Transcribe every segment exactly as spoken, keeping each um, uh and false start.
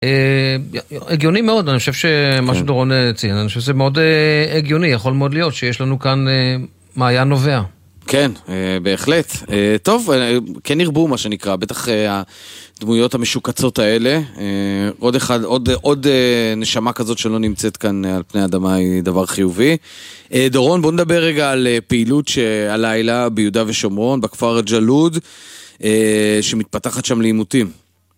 הגיוני מאוד, אני חושב שמה שדורון ציין, אני חושב שזה מאוד הגיוני, יכול מאוד להיות שיש לנו כאן מעיין נובע. כן, בהחלט. טוב, כן ירבו מה שנקרא, בטח הדמויות המשוקצות האלה. עוד אחד, עוד, עוד נשמה כזאת שלא נמצאת כאן על פני האדמה היא דבר חיובי. דורון, בוא נדבר רגע על פעילות שהלילה ביהודה ושומרון, בכפר ג'לוד, שמתפתחת שם לעימותים.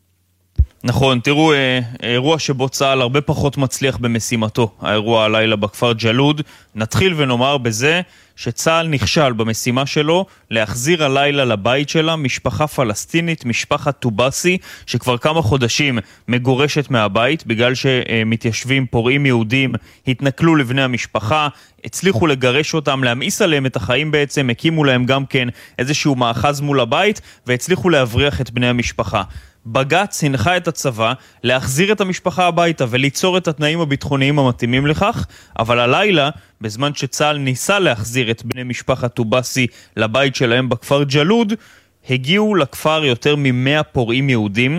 נכון, תראו, אירוע שבו צה"ל הרבה פחות מצליח במשימתו, האירוע הלילה בכפר ג'לוד. נתחיל ונאמר בזה שצה"ל נכשל במשימה שלו להחזיר הלילה לבית שלה משפחה פלסטינית, משפחת טובסי, שכבר כמה חודשים מגורשת מהבית בגלל שמתיישבים פורעים יהודים התנכלו לבני המשפחה, הצליחו לגרש אותם, להמאיס עליהם את החיים בעצם, הקימו להם גם כן איזשהו מאחז מול הבית והצליחו להבריח את בני המשפחה. בג"ץ הנחה את הצבא להחזיר את המשפחה הביתה וליצור את התנאים הביטחוניים המתאימים לכך, אבל הלילה, בזמן שצה"ל ניסה להחזיר את בני משפחת טובסי לבית שלהם בכפר ג'לוד, הגיעו לכפר יותר ממאה פורעים יהודים.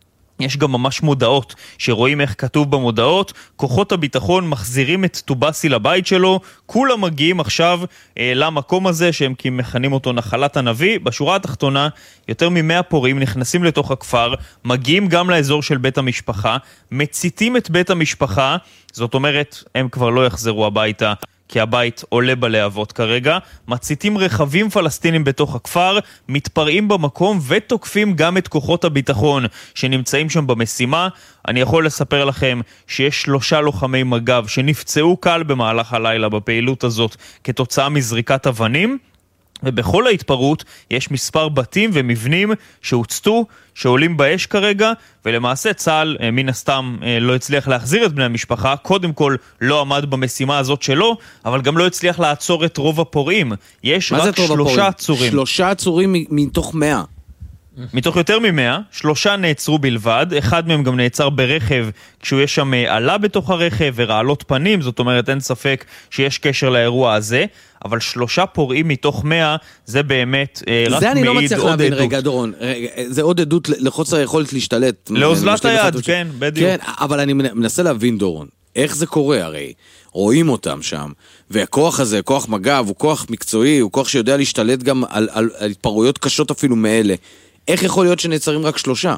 יש גם ממש מודעות שרואים איך כתוב במודעות, כוחות הביטחון מחזירים את טובסי לבית שלו, כולם מגיעים עכשיו אה, למקום הזה שהם מכנים אותו נחלת הנביא. בשורה התחתונה יותר ממאה פורעים נכנסים לתוך הכפר, מגיעים גם לאזור של בית המשפחה, מציתים את בית המשפחה, זאת אומרת הם כבר לא יחזרו הביתה כי הבית עולה בלהבות כרגע, מציתים רכבים פלסטינים בתוך הכפר, מתפרעים במקום ותוקפים גם את כוחות הביטחון שנמצאים שם במשימה. אני יכול לספר לכם שיש שלושה לוחמי מג"ב שנפצעו קל במהלך הלילה בפעילות הזאת כתוצאה מזריקת אבנים, ובכל ההתפרעות יש מספר בתים ומבנים שהוצתו, שעולים באש כרגע, ולמעשה צה"ל מן הסתם לא הצליח להחזיר את בני המשפחה, קודם כל לא עמד במשימה הזאת שלו, אבל גם לא הצליח לעצור את רוב הפורעים. יש רק שלושה עצורים. שלושה עצורים מתוך מאה. מתוך יותר ממאה, שלושה נעצרו בלבד, אחד מהם גם נעצר ברכב כשהוא יש שם עלה בתוך הרכב ורעלות פנים, זאת אומרת אין ספק שיש קשר לאירוע הזה, אבל שלושה פורעים מתוך מאה זה באמת רק זה אני לא מעיד מצליח עוד להבין, עדות. רגע דורון, רגע, זה עוד עדות לחוסר היכולת להשתלט. לאוזלת היד, כן, בדיוק. כן, אבל אני מנסה להבין דורון, איך זה קורה הרי? רואים אותם שם, והכוח הזה, כוח מג"ב, הוא כוח מקצועי, הוא כוח שיודע להשתלט גם על, על, על התפרעויות קשות אפילו מאלה. איך יכול להיות שנעצרים רק שלושה?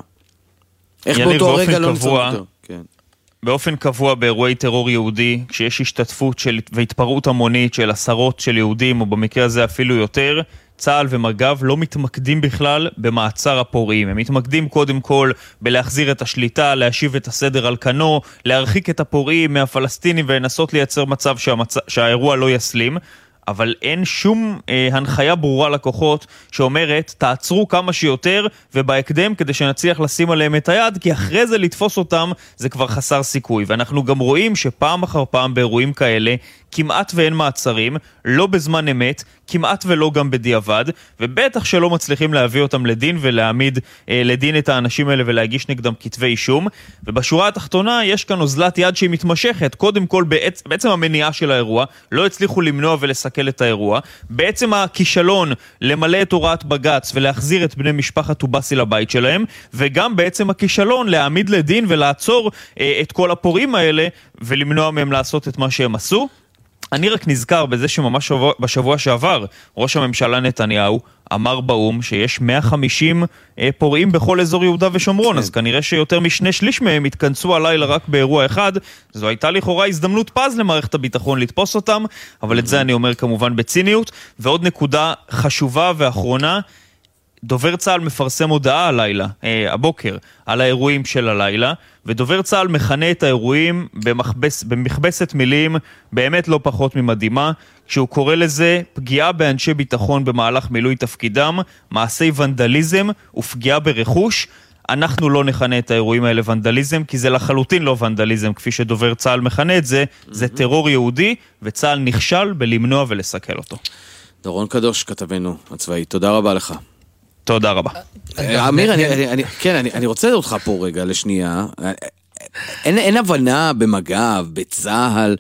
איך באותו הרגע לא נעצרים יותר? כן. באופן קבוע באירועי טרור יהודי, כשיש השתתפות של, והתפרעות המונית של עשרות של יהודים, או במקרה הזה אפילו יותר, צה"ל ומג"ב לא מתמקדים בכלל במעצר הפורעים. הם מתמקדים קודם כל בלהחזיר את השליטה, להשיב את הסדר על כנו, להרחיק את הפורעים מהפלסטינים ולנסות לייצר מצב שהמצ... שהאירוע לא יסלים. אבל אין שום אה, הנחיה ברורה לכוחות שאומרת תעצרו כמה שיותר ובהקדם כדי שנצליח לשים עליהם את היד, כי אחרי זה לתפוס אותם זה כבר חסר סיכוי. ואנחנו גם רואים שפעם אחר פעם באירועים כאלה כמעט ואין מעצרים, לא בזמן אמת, כמעט ולא גם בדיעבד, ובטח שלא מצליחים להביא אותם לדין ולהעמיד אה, לדין את האנשים האלה ולהגיש נגדם כתבי אישום. ובשורה התחתונה יש כאן אוזלת יד שהיא מתמשכת. קודם כל בעצ... בעצם המניעה של האירוע, לא הצליחו למנוע ולסכל את האירוע. בעצם הכישלון למלא את הוראת בג"ץ ולהחזיר את בני משפחת טובסי לבית שלהם, וגם בעצם הכישלון להעמיד לדין ולעצור אה, את כל הפורעים האלה ולמנוע מהם לעשות את מה שהם עשו. אני רק נזכר בזה שממש שבוע, בשבוע שעבר ראש הממשלה נתניהו אמר באום שיש מאה וחמישים אה, פורעים בכל אזור יהודה ושומרון, כן. אז כנראה שיותר משני שליש מהם התכנסו הלילה רק באירוע אחד. זו הייתה לכאורה הזדמנות פז למערכת הביטחון לתפוס אותם, אבל את זה אני אומר כמובן בציניות. ועוד נקודה חשובה ואחרונה, דובר צה"ל מפרסם הודעה הלילה, אה, הבוקר, על האירועים של הלילה, ודובר צה"ל מכנה את האירועים במכבס, במכבסת מילים באמת לא פחות ממדהימה, כשהוא קורא לזה פגיעה באנשי ביטחון במהלך מילוי תפקידם, מעשי ונדליזם ופגיעה ברכוש. אנחנו לא נכנה את האירועים האלה ונדליזם, כי זה לחלוטין לא ונדליזם, כפי שדובר צה"ל מכנה את זה, זה טרור יהודי, וצה"ל נכשל בלמנוע ולסכל אותו. דורון קדוש, כתבנו הצבאי, תודה רבה לך. תודה רבה. אמיר, כן, אני רוצה אותך פה רגע לשנייה. אין הבנה במג"ב, בצה"ל,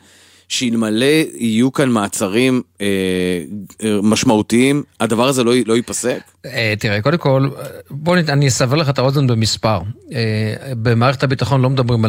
שאלמלא יהיו כאן מעצרים אה, משמעותיים, הדבר הזה לא, לא ייפסק? אה, תראה, קודם כל, בוא נת... אני אסבר לך את האוזן במספר. אה, במערכת הביטחון לא מדברים על